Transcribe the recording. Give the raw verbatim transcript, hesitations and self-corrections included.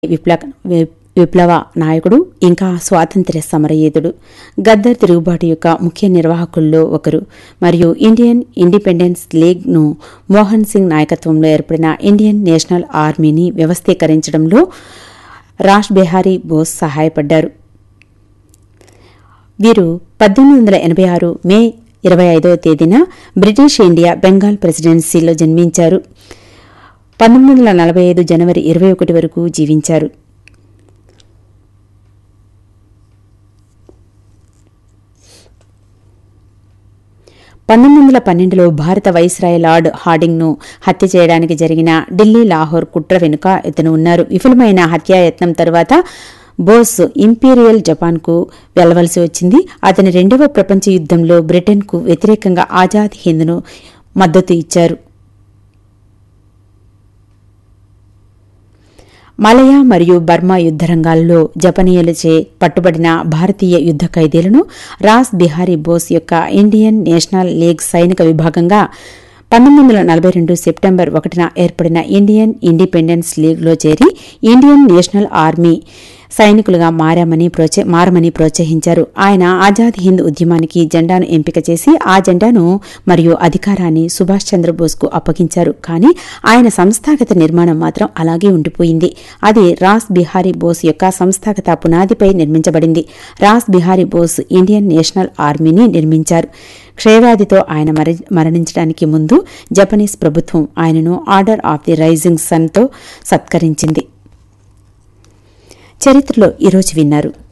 విప్లవ విప్లవ నాయకుడు ఇంకా స్వాతంత్ర్య సమరయోధుడు. గద్దర్ తిరుగుబాటు యొక్క ముఖ్య నిర్వాహకుల్లో ఒకరు మరియు ఇండియన్ ఇండిపెండెన్స్ లీగ్ను మోహన్ సింగ్ నాయకత్వంలో ఏర్పడిన ఇండియన్ నేషనల్ ఆర్మీని వ్యవస్థీకరించడంలో రాష్ బిహారీ బోస్ సహాయపడ్డారు. వీరు పద్దెనిమిది వందల ఎనభై ఆరు మే ఇరవై ఐదవ తేదీన బ్రిటిష్ ఇండియా బెంగాల్ ప్రెసిడెన్సీలో జన్మించారు. పంతొమ్మిది వందల నలభై ఐదు జనవరి ఇరవై ఒకటి వరకు జీవించారు. పంతొమ్మిది వందల పన్నెండులో భారత వైస్రాయ్ లార్డ్ హార్డింగ్ను హత్య చేయడానికి జరిగిన ఢిల్లీ లాహోర్ కుట్ర వెనుక ఇతను ఉన్నారు. విఫలమైన హత్యాయత్నం తరువాత బోస్ ఇంపీరియల్ జపాన్కు వెళ్లవలసి వచ్చింది. అతని రెండవ ప్రపంచ యుద్ధంలో బ్రిటన్కు వ్యతిరేకంగా ఆజాద్ హింద్ను మద్దతు ఇచ్చారు. మలయా మరియు బర్మా యుద్ధ రంగాల్లో జపనీయులచే పట్టుబడిన భారతీయ యుద్ధ ఖైదీలను రాస్ బిహారీ బోస్ యొక్క ఇండియన్ నేషనల్ లీగ్ సైనిక విభాగంగా పంతొమ్మిది వందల నలభై రెండు సెప్టెంబర్ ఒకటిన ఏర్పడిన ఇండియన్ ఇండిపెండెన్స్ లీగ్లో చేరి ఇండియన్ నేషనల్ ఆర్మీ సైనికులుగా మారామని ప్రోత్స మారమని ప్రోత్సహించారు. ఆయన ఆజాద్ హింద్ ఉద్యమానికి జెండాను ఎంపిక చేసి ఆ జెండాను మరియు అధికారాన్ని సుభాష్ చంద్రబోస్కు అప్పగించారు. కానీ ఆయన సంస్థాగత నిర్మాణం మాత్రం అలాగే ఉండిపోయింది. అది రాస్ బిహారీ బోస్ యొక్క సంస్థాగత పునాదిపై నిర్మించబడింది. Ross Bihari Bose Indian national ఆర్మీని నిర్మించారు. క్షయవ్యాధితో ఆయన మరణించడానికి ముందు జపనీస్ ప్రభుత్వం ఆయనను ఆర్డర్ ఆఫ్ ది రైజింగ్ సన్తో సత్కరించింది. చరిత్రలో ఈరోజు విన్నారు.